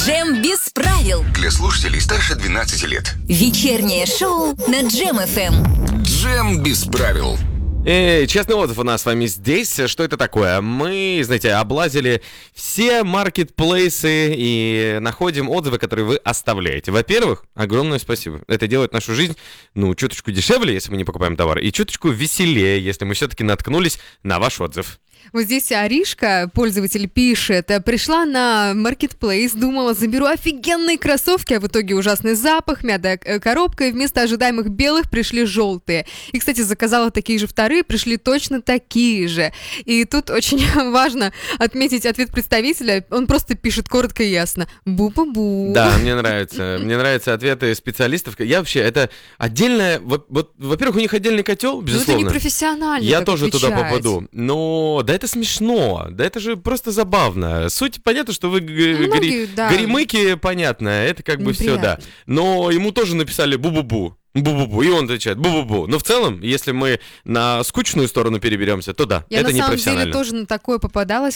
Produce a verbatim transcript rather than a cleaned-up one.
Джем без правил. Для слушателей старше двенадцати лет. Вечернее шоу на Джем эф эм. Джем без правил. Эй, честный отзыв у нас с вами здесь. Что это такое? Мы, знаете, облазили все маркетплейсы и находим отзывы, которые вы оставляете. Во-первых, огромное спасибо. Это делает нашу жизнь, ну, чуточку дешевле, если мы не покупаем товар, и чуточку веселее, если мы все-таки наткнулись на ваш отзыв. Вот здесь Аришка, пользователь, пишет: пришла на маркетплейс, думала, заберу офигенные кроссовки, а в итоге ужасный запах, мятая коробка, и вместо ожидаемых белых пришли желтые. И, кстати, заказала такие же вторые, пришли точно такие же. И тут очень важно отметить ответ представителя, он просто пишет коротко и ясно: бу-бу-бу. Да, мне нравится. Мне нравятся ответы специалистов. Я вообще, это отдельное, вот, вот, во-первых, у них отдельный котел, безусловно. Ну, это не профессионально. Я тоже отвечать. туда попаду. Но да это смешно, да это же просто забавно. Суть понятно, что вы Многие, гори... да. горемыки, понятно, это как бы все, да. Но ему тоже написали бу-бу-бу. Бу-бу-бу, и он отвечает бу-бу-бу. Но в целом, если мы на скучную сторону переберемся, то да, Я это на не самом профессионально. деле тоже на такое попадалась,